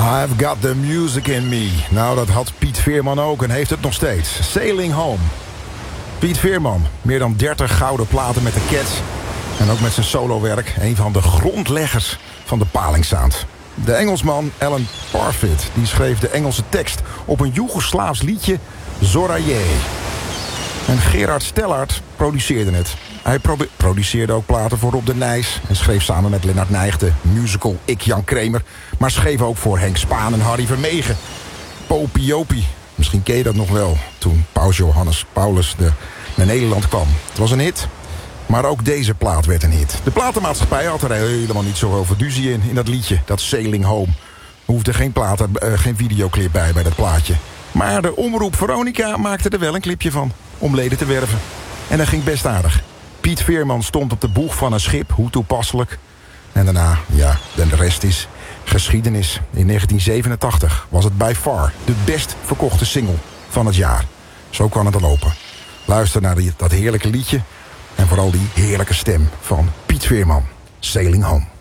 I've got the music in me. Nou, dat had Piet Veerman ook en heeft het nog steeds. Sailing Home. Piet Veerman, meer dan 30 gouden platen met de Cats. En ook met zijn solowerk, een van de grondleggers van de palingsound. De Engelsman Alan Parfit, die schreef de Engelse tekst op een Joegoslaafs liedje, Zoraye. En Gerard Stellaert produceerde het. Hij produceerde ook platen voor Rob de Nijs en schreef samen met Lennart Nijg de musical Ik Jan Kramer, maar schreef ook voor Henk Spaan en Harry Vermegen. Popiopie, misschien ken je dat nog wel, toen Paus Johannes Paulus naar Nederland kwam. Het was een hit, maar ook deze plaat werd een hit. De platenmaatschappij had er helemaal niet zoveel verduzie in dat liedje, dat Sailing Home. Er hoefde geen videoclip bij dat plaatje. Maar de omroep Veronica maakte er wel een clipje van, om leden te werven. En dat ging best aardig. Piet Veerman stond op de boeg van een schip, hoe toepasselijk. En daarna, ja, de rest is geschiedenis. In 1987 was het by far de best verkochte single van het jaar. Zo kan het dan lopen. Luister naar dat heerlijke liedje en vooral die heerlijke stem van Piet Veerman. Sailing Home.